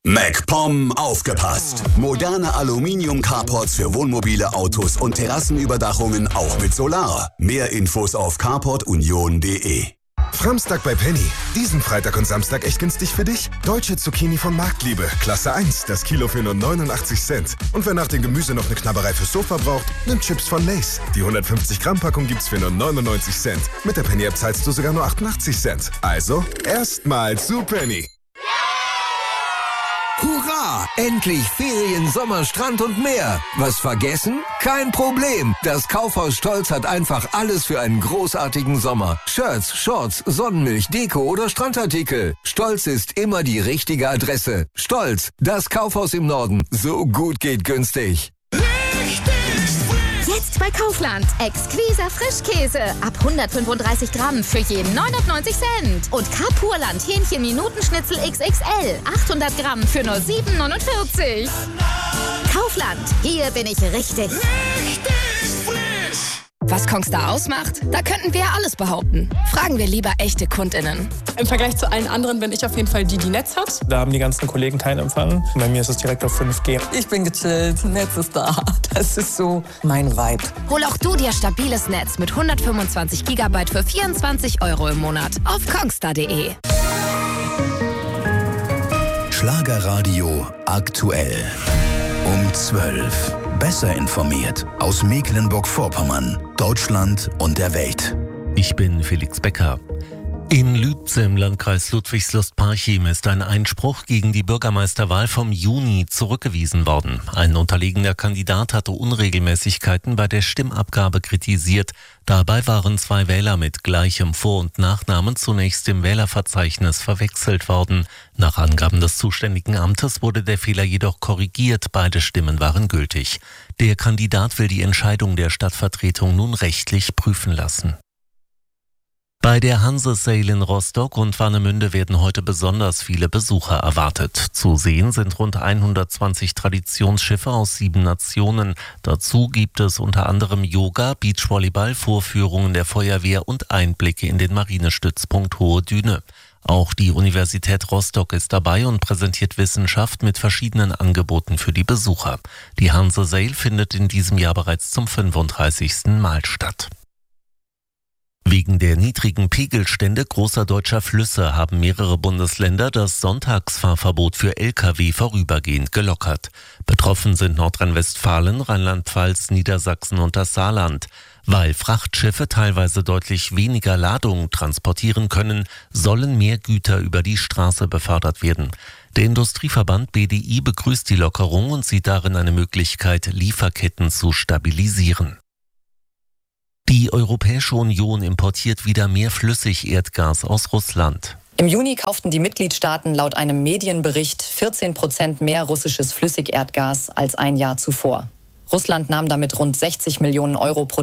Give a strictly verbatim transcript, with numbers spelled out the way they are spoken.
MacPom aufgepasst! Moderne Aluminium-Carports für Wohnmobile, Autos und Terrassenüberdachungen auch mit Solar. Mehr Infos auf carport union punkt de. Framstag bei Penny. Diesen Freitag und Samstag echt günstig für dich. Deutsche Zucchini von Marktliebe. Klasse eins. Das Kilo für nur neunundachtzig Cent. Und wer nach dem Gemüse noch eine Knabberei fürs Sofa braucht, nimmt Chips von Lay's. Die hundertfünfzig Gramm Packung gibt's für nur neunundneunzig Cent. Mit der Penny-App zahlst du sogar nur achtundachtzig Cent. Also, erstmal zu Penny. Hurra! Endlich Ferien, Sommer, Strand und mehr. Was vergessen? Kein Problem. Das Kaufhaus Stolz hat einfach alles für einen großartigen Sommer. Shirts, Shorts, Sonnenmilch, Deko oder Strandartikel. Stolz ist immer die richtige Adresse. Stolz, das Kaufhaus im Norden. So gut geht günstig. Jetzt bei Kaufland. Exquiser Frischkäse. Ab hundertfünfunddreißig Gramm für jeden neunundneunzig Cent. Und Kapurland Hähnchen Minutenschnitzel X X L. achthundert Gramm für nur sieben neunundvierzig. Kaufland. Hier bin ich richtig. Richtig frisch. Was Kongstar ausmacht? Da könnten wir ja alles behaupten. Fragen wir lieber echte KundInnen. Im Vergleich zu allen anderen bin ich auf jeden Fall die, die Netz hat. Da haben die ganzen Kollegen keinen Empfang. Bei mir ist es direkt auf fünf G. Ich bin gechillt, Netz ist da. Das ist so mein Vibe. Hol auch du dir stabiles Netz mit hundertfünfundzwanzig Gigabyte für vierundzwanzig Euro im Monat auf kongstar punkt de. Schlagerradio aktuell. Um zwölf. Besser informiert aus Mecklenburg-Vorpommern, Deutschland und der Welt. Ich bin Felix Becker. In Lübze im Landkreis Ludwigslust-Parchim ist ein Einspruch gegen die Bürgermeisterwahl vom Juni zurückgewiesen worden. Ein unterlegener Kandidat hatte Unregelmäßigkeiten bei der Stimmabgabe kritisiert. Dabei waren zwei Wähler mit gleichem Vor- und Nachnamen zunächst im Wählerverzeichnis verwechselt worden. Nach Angaben des zuständigen Amtes wurde der Fehler jedoch korrigiert. Beide Stimmen waren gültig. Der Kandidat will die Entscheidung der Stadtvertretung nun rechtlich prüfen lassen. Bei der Hanse-Sail in Rostock und Warnemünde werden heute besonders viele Besucher erwartet. Zu sehen sind rund hundertzwanzig Traditionsschiffe aus sieben Nationen. Dazu gibt es unter anderem Yoga, Beachvolleyball, Vorführungen der Feuerwehr und Einblicke in den Marinestützpunkt Hohe Düne. Auch die Universität Rostock ist dabei und präsentiert Wissenschaft mit verschiedenen Angeboten für die Besucher. Die Hanse-Sail findet in diesem Jahr bereits zum fünfunddreißigsten Mal statt. Wegen der niedrigen Pegelstände großer deutscher Flüsse haben mehrere Bundesländer das Sonntagsfahrverbot für L K W vorübergehend gelockert. Betroffen sind Nordrhein-Westfalen, Rheinland-Pfalz, Niedersachsen und das Saarland. Weil Frachtschiffe teilweise deutlich weniger Ladung transportieren können, sollen mehr Güter über die Straße befördert werden. Der Industrieverband B D I begrüßt die Lockerung und sieht darin eine Möglichkeit, Lieferketten zu stabilisieren. Die Europäische Union importiert wieder mehr Flüssigerdgas aus Russland. Im Juni kauften die Mitgliedstaaten laut einem Medienbericht vierzehn Prozent mehr russisches Flüssigerdgas als ein Jahr zuvor. Russland nahm damit rund sechzig Millionen Euro pro